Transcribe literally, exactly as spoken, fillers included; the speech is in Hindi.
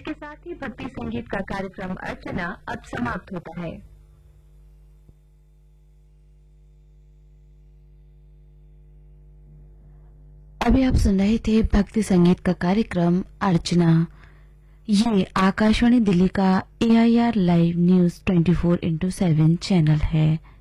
इसके साथ ही भक्ति संगीत का कार्यक्रम अर्चना अब समाप्त होता है। अभी आप सुन रहे थे भक्ति संगीत का कार्यक्रम अर्चना। ये आकाशवाणी दिल्ली का ए I R live news twenty four into seven channel है।